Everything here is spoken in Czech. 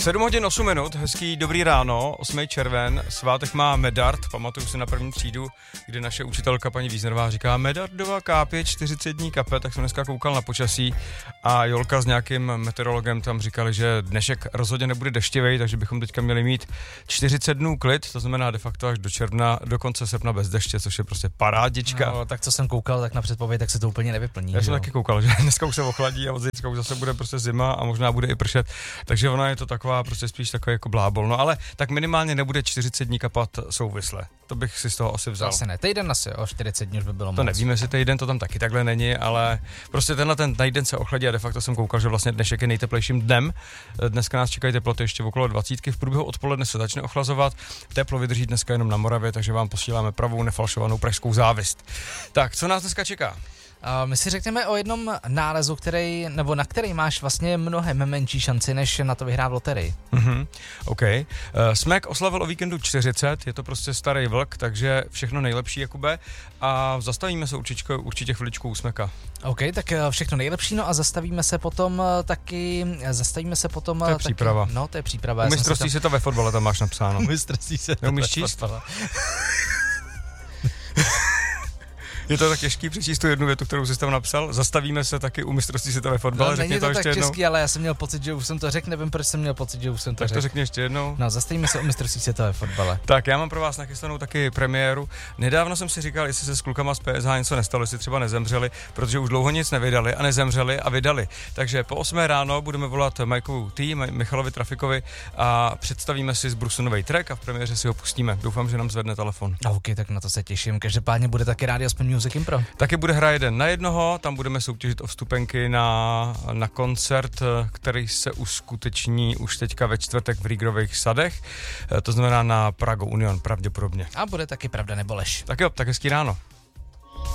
7 hodin 8 minut, hezký dobrý ráno, 8. červen, svátek má Medard, pamatuju si na první třídu, kdy naše učitelka paní Víznerová říká Medardova kápě 40 dní kape, tak jsem dneska koukal na počasí a Jolka s nějakým meteorologem tam říkali, že dnešek rozhodně nebude deštivej, takže bychom teďka měli mít 40 dnů klid, to znamená de facto až do června, do konce srpna bez deště, což je prostě parádička. No, tak co jsem koukal, tak na předpověď, tak se to úplně nevyplní. Já jsem taky koukal, že dneska už se ochladí a od zítřka už zase bude prostě zima a možná bude i pršet, takže ona je to taková prostě spíš takový jako blábol, no ale tak minimálně nebude 40 dní kapat souvisle. To bych si z toho asi vzal. Zase ne, týden asi, o 40 dní už by bylo moc. To nevíme, jestli týden to tam taky takhle není, ale prostě tenhle ten týden se ochladí a de facto jsem koukal, že vlastně dnešek je nejteplejším dnem. Dneska nás čekají teploty ještě okolo 20, v průběhu odpoledne se začne ochlazovat. Teplo vydrží dneska jenom na Moravě, takže vám posíláme pravou nefalšovanou pražskou závist. Tak, co nás dneska čeká? My si řekneme o jednom nálezu, na který máš vlastně mnohem menší šanci, než na to vyhrát v loterii. OK. Smek oslavil o víkendu 40, je to prostě starý vlk, takže všechno nejlepší, Jakube. A zastavíme se určitě chviličku u Smeka. OK, tak všechno nejlepší, no a zastavíme se potom taky. To je příprava. No, to je příprava. U mistrovství se to ve fotbale tam máš napsáno. Mistrovství se to neumíš číst? Je to tak těžký přečíst tu jednu větu, kterou jsi tam napsal? Zastavíme se taky u mistrovství světa ve fotbale. No, není to tak ještě český, ale já jsem měl pocit, že už jsem to řekl, nevím, proč jsem měl pocit, že už jsem to řekl. Tak to řekni ještě jednou. No, zastavíme se u mistrovství světa ve fotbale. Tak, já mám pro vás nachystanou taky premiéru. Nedávno jsem si říkal, jestli se s klukama z PSH něco nestalo, jestli třeba nezemřeli, protože už dlouho nic nevydali a nezemřeli a vydali. Takže po 8 ráno budeme volat Mikeovu Michalovi Trafikovi a představíme si zbrusunový track a v premiéře si ho pustíme. Doufám, že nám zvedne telefon. OK, tak na to se těším. Každopádně bude taky Radio Aspen Music Impro. Taky bude hra 1 na 1, tam budeme soutěžit o vstupenky na koncert, který se uskuteční už teďka ve čtvrtek v Rígrových sadech, to znamená na Prago Union pravděpodobně. A bude taky Pravda nebo lež. Tak jo, tak hezký ráno.